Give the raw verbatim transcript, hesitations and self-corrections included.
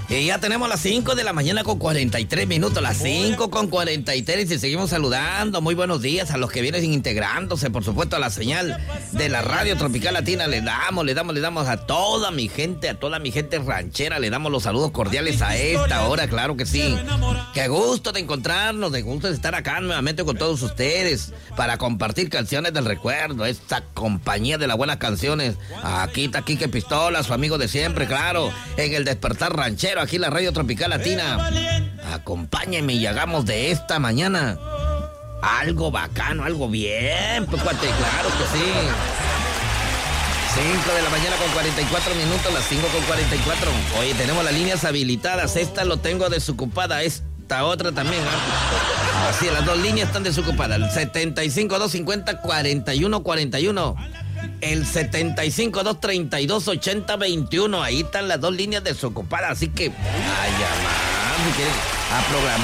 Y ya tenemos las cinco de la mañana con cuarenta y tres minutos, las cinco con cuarenta y tres, y seguimos saludando. Muy buenos días a los que vienen integrándose, por supuesto, a la señal de la Radio Tropical Latina. Le damos, le damos, le damos a toda mi gente, a toda mi gente ranchera, le damos los saludos cordiales a esta hora, claro que sí. Qué gusto de encontrarnos, de gusto de estar acá nuevamente con todos ustedes para compartir canciones del recuerdo, esta compañía de las buenas canciones. Aquí está Quique Pistola, su amigo de siempre, claro, en el Despertar Ranchero, aquí en la Radio Tropical Latina. Acompáñenme y hagamos de esta mañana algo bacano, algo bien, pues cuate, claro que sí. cinco de la mañana con cuarenta y cuatro minutos, las cinco con cuarenta y cuatro. Oye, tenemos las líneas habilitadas, esta lo tengo desocupada, esta otra también, ¿eh? Así, las dos líneas están desocupadas, el setenta y cinco dos cincuenta cuarenta y uno cuarenta y uno. El setenta y cinco dos treinta y dos ochenta veintiuno. Ahí están las dos líneas desocupadas. Así que a llamar si quieren, a programar.